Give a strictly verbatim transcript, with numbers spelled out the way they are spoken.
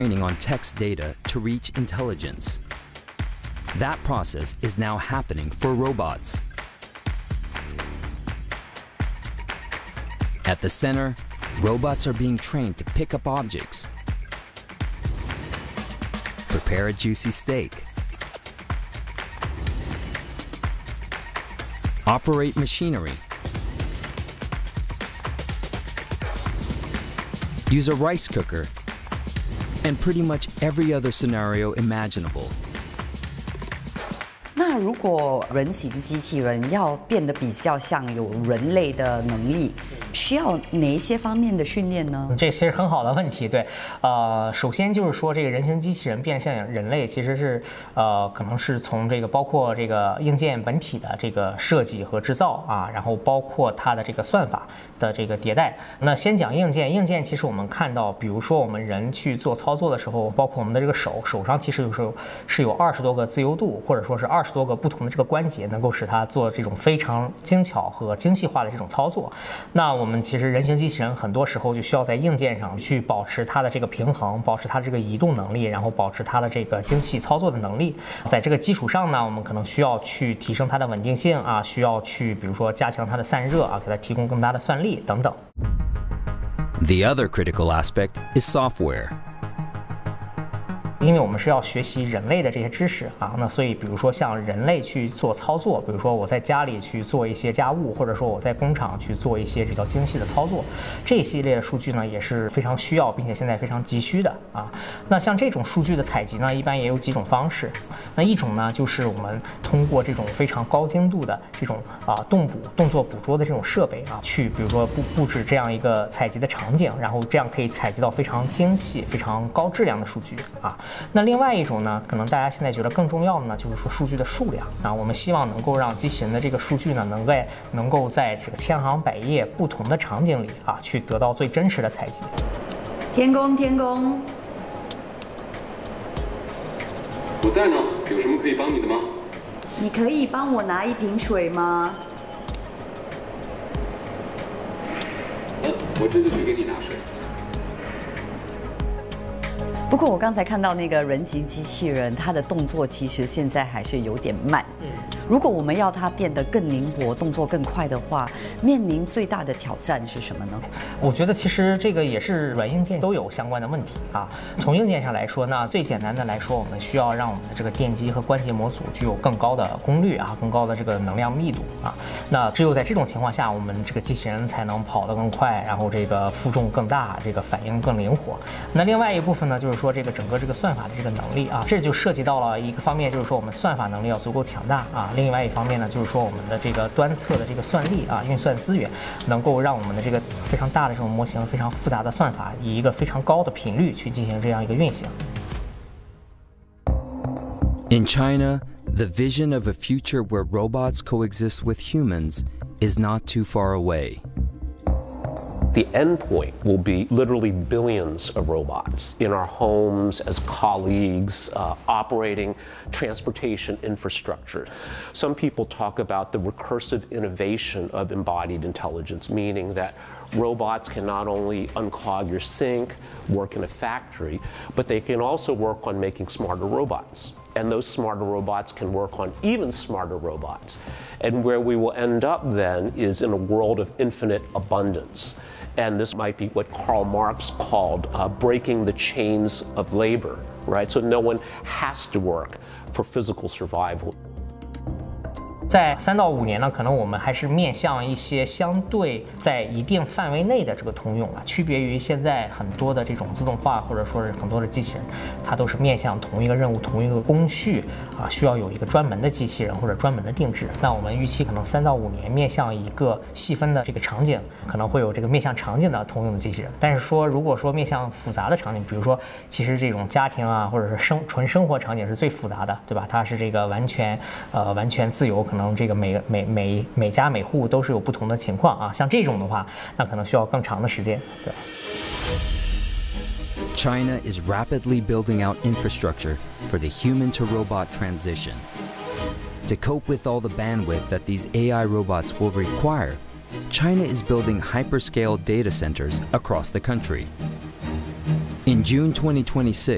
training on text data to reach intelligence. That process is now happening for robots. At the center, robots are being trained to pick up objects, prepare a juicy steak, operate machinery, use a rice cooker, and pretty much every other scenario imaginable. 那如果人形机器人要变得比较像有人类的能力，需要哪一些方面的训练呢？ 这其实很好的问题，对，呃，首先就是说这个人形机器人变像人类，其实是呃，可能是从这个包括这个硬件本体的这个设计和制造啊，然后包括它的这个算法的这个迭代。那先讲硬件，硬件其实我们看到，比如说我们人去做操作的时候，包括我们的这个手，手上其实有时候是有二十多个自由度，或者说是二十多个不同的这个关节，能够使它做这种非常精巧和精细化的这种操作。那我们其实人形机器人很多时候就需要在硬件上去保持它的这个平衡，保持它的这个移动能力，然后保持它的这个精细操作的能力。在这个基础上呢，我们可能需要去提升它的稳定性啊，需要去比如说加强它的散热啊，给它提供更大的算力等等。 The other critical aspect is software. 因为我们是要学习人类的这些知识啊，那所以比如说像人类去做操作，比如说我在家里去做一些家务，或者说我在工厂去做一些比较精细的操作，这一系列的数据呢也是非常需要，并且现在非常急需的啊。那像这种数据的采集呢，一般也有几种方式。那一种呢，就是我们通过这种非常高精度的这种啊动捕动作捕捉的这种设备啊，去比如说布布置这样一个采集的场景，然后这样可以采集到非常精细、非常高质量的数据啊。那另外一种呢，可能大家现在觉得更重要的呢，就是说数据的数量啊。我们希望能够让机器人的这个数据呢，能在能够在这个千行百业不同的场景里啊，去得到最真实的采集。 天公，天公， 我在呢，有什么可以帮你的吗？ 你可以帮我拿一瓶水吗？ 呃，我这就去给你拿水。 不过我刚才看到那个人形机器人，它的动作其实现在还是有点慢。如果我们要它变得更灵活、动作更快的话，面临最大的挑战是什么呢？ 我觉得其实这个也是软硬件都有相关的问题啊。从硬件上来说呢，最简单的来说，我们需要让我们的这个电机和关节模组具有更高的功率啊，更高的这个能量密度啊。那只有在这种情况下，我们这个机器人才能跑得更快，然后这个负重更大，这个反应更灵活。那另外一部分呢，就是说这个整个这个算法的这个能力啊，这就涉及到了一个方面，就是说我们算法能力要足够强大啊。另外一方面呢，就是说我们的这个端侧的这个算力啊，运算资源，能够让我们的这个非常大的这种模型、非常复杂的算法，以一个非常高的频率去进行这样一个运行。 In China, the vision of a future where robots coexist with humans is not too far away. The endpoint will be literally billions of robots in our homes, as colleagues, uh, operating transportation infrastructure. Some people talk about the recursive innovation of embodied intelligence, meaning that robots can not only unclog your sink, work in a factory, but they can also work on making smarter robots. And those smarter robots can work on even smarter robots. And where we will end up then is in a world of infinite abundance. And this might be what Karl Marx called uh, breaking the chains of labor, right? So no one has to work for physical survival. 在三到五年呢，可能我们还是面向一些相对在一定范围内的这个通用了，区别于现在很多的这种自动化或者说是很多的机器人，它都是面向同一个任务、同一个工序啊，需要有一个专门的机器人或者专门的定制。那我们预期可能三到五年面向一个细分的这个场景，可能会有这个面向场景的通用的机器人。但是说如果说面向复杂的场景，比如说其实这种家庭啊，或者是生纯生活场景是最复杂的，对吧？它是这个完全呃完全自由，可能。这个每每每每家每户都是有不同的情况啊，像这种的话，那可能需要更长的时间。对。 China is rapidly building out infrastructure for the human-to-robot transition. To cope with all the bandwidth that these A I robots will require, China is building hyperscale data centers across the country. In June twenty twenty-six,